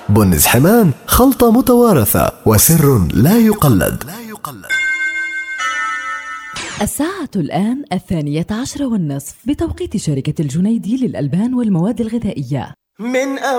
بنز حمان، خلطة متوارثة وسر لا يقلد. الساعة الآن 12:10 بتوقيت شركة الجنيدي للألبان والمواد الغذائية.